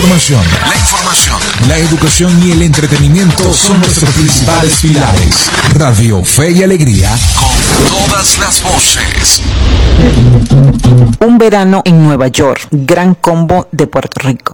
información, la educación y el entretenimiento son nuestros principales pilares. Radio Fe y Alegría, con todas las voces. Un verano en Nueva York, Gran Combo de Puerto Rico.